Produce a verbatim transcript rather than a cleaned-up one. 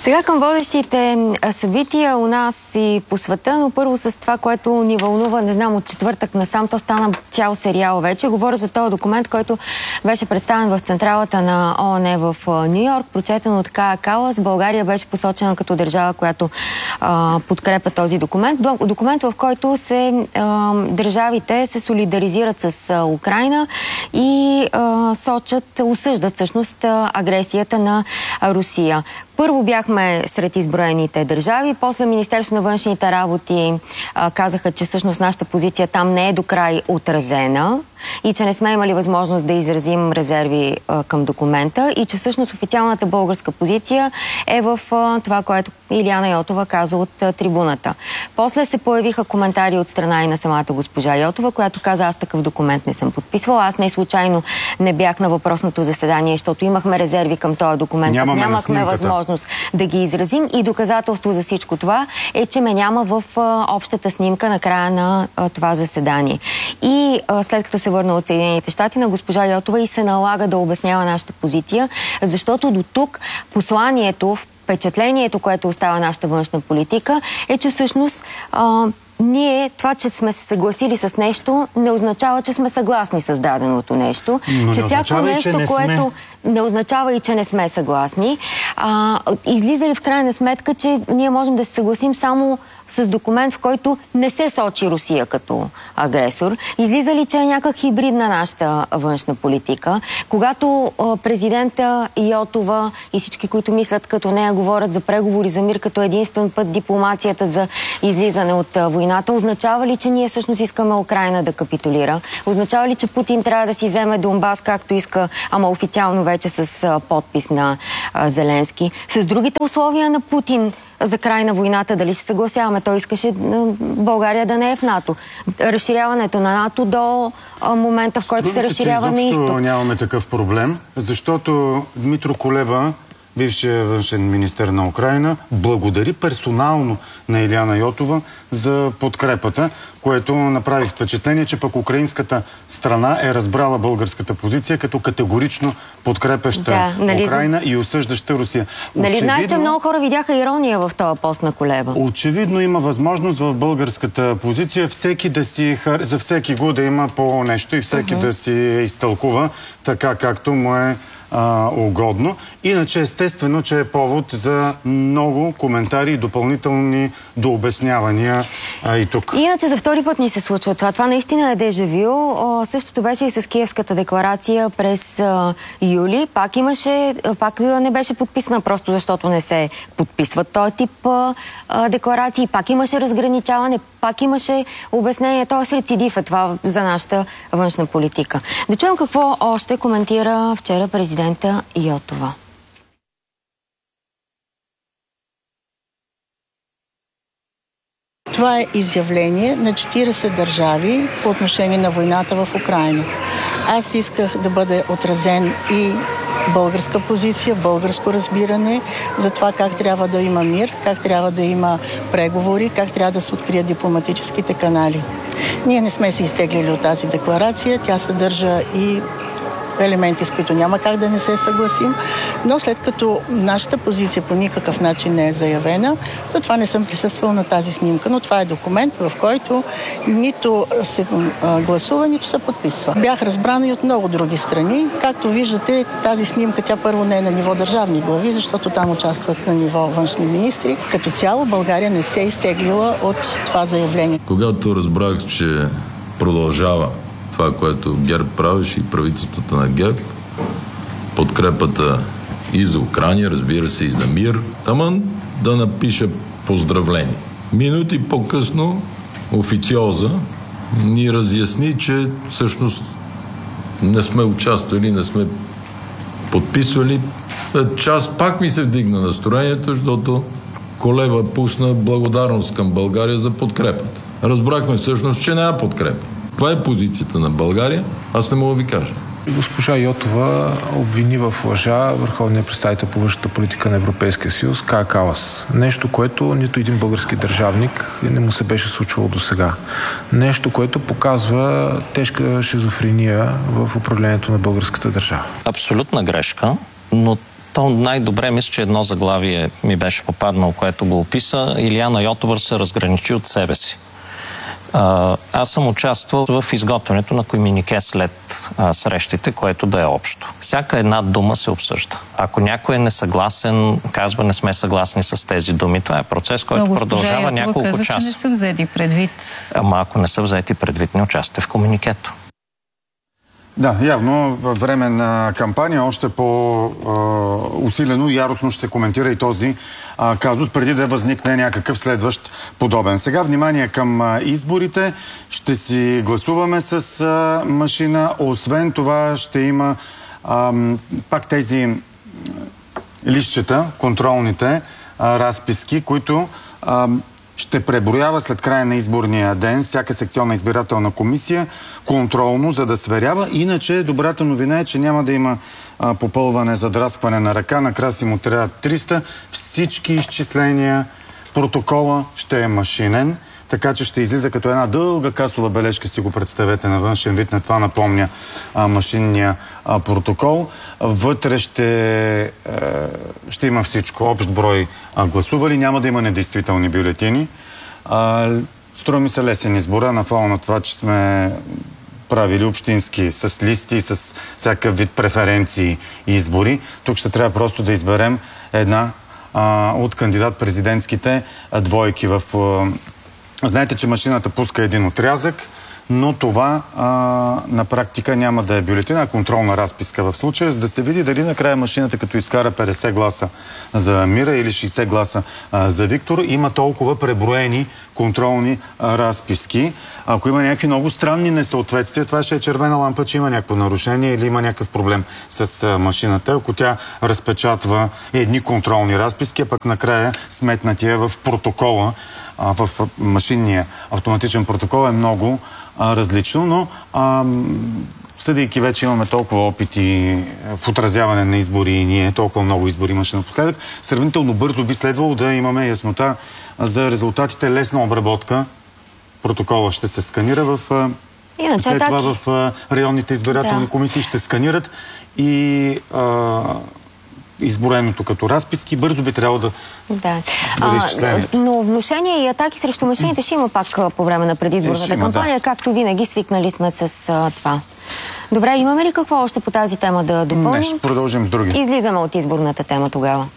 Сега към водещите събития у нас и по света, но първо с това, което ни вълнува, не знам, от четвъртък насам, то стана цял сериал вече. Говоря за този документ, който беше представен в централата на ООН в Ню-Йорк, прочетен от Кая Калас. България беше посочена като държава, която а, подкрепя този документ. Документ, в който се а, държавите се солидаризират с а, Украйна и а, сочат, осъждат всъщност агресията на Русия. Първо бяхме сред изброените държави, после Министерството на външните работи а, казаха, че всъщност нашата позиция там не е до край отразена и че не сме имали възможност да изразим резерви а, към документа и че всъщност официалната българска позиция е в а, това, което Илияна Йотова каза от а, трибуната. После се появиха коментари от страна и на самата госпожа Йотова, която каза: аз такъв документ не съм подписвала. Аз не случайно не бях на въпросното заседание, защото имахме резерви към този документ. Нямаме Нямахме възможност да ги изразим и доказателство за всичко това е, че ме няма в а, общата снимка на края на а, това заседание. И а, след като се върна от Съединените щати, на госпожа Йотова и се налага да обяснява нашата позиция, защото до тук посланието, впечатлението, което остава нашата външна политика, е, че всъщност а, ние, това, че сме се съгласили с нещо, не означава, че сме съгласни с даденото нещо. Но че всяко нещо, не което сме... не означава и, че не сме съгласни. А, излиза ли в крайна сметка, че ние можем да се съгласим само с документ, в който не се сочи Русия като агресор? Излиза ли, че е някак хибридна нашата външна политика? Когато а, президента Йотова и всички, които мислят като нея, говорят за преговори за мир като единствен път, дипломацията за излизане от а, войната, означава ли, че ние всъщност искаме Украйна да капитулира? Означава ли, че Путин трябва да си вземе Донбас, както иска, ама официално вече с а, подпис на а, Зеленски? С другите условия на Путин за край на войната, дали се съгласяваме? Той искаше България да не е в НАТО. Разширяването на НАТО до а, момента, в който се разширява на изток. Нямаме такъв проблем, защото Дмитро Кулеба, бившия външен министър на Украйна, благодари персонално на Илияна Йотова за подкрепата, което направи впечатление, че пък украинската страна е разбрала българската позиция като категорично подкрепяща да, нали, Украйна и осъждаща Русия. Нали очевидно, знаеш, че много хора видяха ирония в този пост на Кулеба? Очевидно има възможност в българската позиция всеки да си, за всеки го да има по нещо и всеки uh-huh. да си изтълкува така, както му е А, угодно. Иначе естествено, че е повод за много коментари и допълнителни дообяснявания а, и тук. Иначе за втори път ни се случва това. Това наистина е дежавю. О, същото беше и с Киевската декларация през а, юли. Пак имаше, пак не беше подписана, просто защото не се подписват този тип а, а, декларации. Пак имаше разграничаване, пак имаше обяснение. Тоест рецидив е това за нашата външна политика. Да чуем какво още коментира вчера президент президента Йотова. Това е изявление на четиридесет държави по отношение на войната в Украйна. Аз исках да бъде отразен и българска позиция, българско разбиране за това как трябва да има мир, как трябва да има преговори, как трябва да се открият дипломатическите канали. Ние не сме се изтеглили от тази декларация. Тя съдържа и елементи, с които няма как да не се съгласим, но след като нашата позиция по никакъв начин не е заявена, затова не съм присъствала на тази снимка, но това е документ, в който нито се гласува, нито се подписва. Бях разбрана и от много други страни. Както виждате, тази снимка, тя първо не е на ниво държавни глави, защото там участват на ниво външни министри. Като цяло България не се е изтеглила от това заявление. Когато разбрах, че продължава това, което ГЕРБ правеше и правителството на ГЕРБ, подкрепата и за Украйна, разбира се, и за мир, таман да напиша поздравление. Минути по-късно официоза ни разясни, че всъщност не сме участвали, не сме подписвали. Час пак ми се вдигна настроението, защото Кулеба пусна благодарност към България за подкрепата. Разбрахме всъщност, че няма подкрепа. Това е позицията на България. Аз не мога да ви кажа. Госпожа Йотова обвини в лъжа върховния представител по външната политика на Европейския съюз Кая Калас. Нещо, което нито един български държавник не му се беше случвало до сега. Нещо, което показва тежка шизофрения в управлението на българската държава. Абсолютна грешка, но То най-добре мисля, че едно заглавие ми беше попаднало, което го описа. Илияна Йотова се разграничи от себе си. А, аз съм участвал в изготвянето на комюнике след а, срещите, което да е общо. Всяка една дума се обсъжда. Ако някой е несъгласен, казва не сме съгласни с тези думи, това е процес, който Но продължава Йотова няколко каза, часа. че не са взети предвид. Ама ако не са взети предвид, не участвате в комуникето. Да, явно във време на кампания още по-усилено и яростно ще се коментира и този а, казус, преди да възникне някакъв следващ подобен. Сега внимание към а, изборите. Ще си гласуваме с а, машина. Освен това ще има а, пак тези листчета, контролните а, разписки, които а, ще преброява след края на изборния ден всяка секционна избирателна комисия контролно, за да сверява. Иначе добрата новина е, че няма да има а, попълване, задраскване на ръка. Накрая си му трябва триста. Всички изчисления, протокола ще е машинен, така че ще излиза като една дълга касова бележка, си го представете на външен вид, на това напомня а, машинния а, протокол. Вътре ще, е, ще има всичко, общ брой а, гласували, няма да има недействителни бюлетини. А, струва ми се лесен избора, на фона на това, че сме правили общински с листи, с всякакъв вид преференции и избори. Тук ще трябва просто да изберем една а, от кандидат-президентските двойки в... А, знаете, че машината пуска един отрязък, но това а, на практика няма да е бюлетина, а контролна разписка в случая, за да се види дали накрая машината, като изкара петдесет гласа за Мира или шейсет гласа а, за Виктор, има толкова преброени контролни а, разписки. Ако има някакви много странни несъответствия, това ще е червена лампа, че има някакво нарушение или има някакъв проблем с а, машината. Ако тя разпечатва едни контролни разписки, а пък накрая сметнатия в протокола, а, в машинния автоматичен протокол е много а, различно, но а, съдейки вече имаме толкова опити в отразяване на избори и ние, толкова много избори имаше напоследък, сравнително бързо би следвало да имаме яснота за резултатите, лесна обработка. Протокола ще се сканира в... Иначе, след това в районните избирателни да. комисии ще сканират и а, изброеното като разписки, бързо би трябвало да да. бъде изчислено. Но внушения и атаки срещу машините ще има пак по време на предизборната е, кампания, да. Както винаги свикнали сме с а, това. Добре, имаме ли какво още по тази тема да допълним? Не, ще продължим с други. Излизаме от изборната тема тогава.